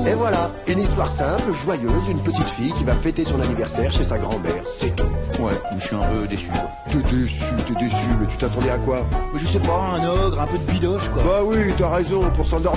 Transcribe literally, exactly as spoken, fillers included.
Et voilà, une histoire simple, joyeuse, une petite fille qui va fêter son anniversaire chez sa grand-mère, c'est tout. Ouais, je suis un peu déçu, quoi. T'es déçu, t'es déçu, mais tu t'attendais à quoi? Mais je sais pas, un ogre, un peu de bidoche, quoi. Bah oui, t'as raison, pour s'endormir.